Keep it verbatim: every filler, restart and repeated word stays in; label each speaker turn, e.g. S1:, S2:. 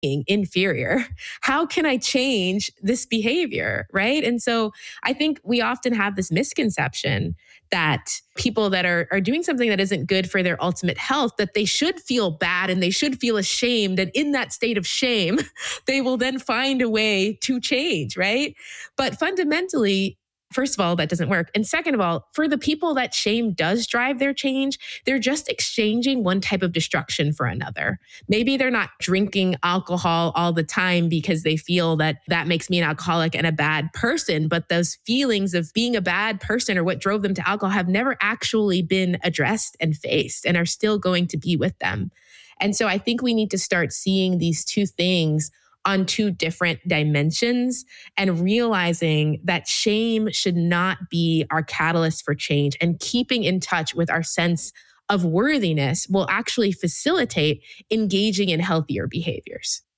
S1: inferior. How can I change this behavior? Right. And so I think we often have this misconception that people that are, are doing something that isn't good for their ultimate health, that they should feel bad and they should feel ashamed. And in that state of shame, they will then find a way to change. Right. But fundamentally, first of all, that doesn't work. And second of all, for the people that shame does drive their change, they're just exchanging one type of destruction for another. Maybe they're not drinking alcohol all the time because they feel that that makes me an alcoholic and a bad person, but those feelings of being a bad person or what drove them to alcohol have never actually been addressed and faced and are still going to be with them. And so I think we need to start seeing these two things on two different dimensions and realizing that shame should not be our catalyst for change, and keeping in touch with our sense of worthiness will actually facilitate engaging in healthier behaviors.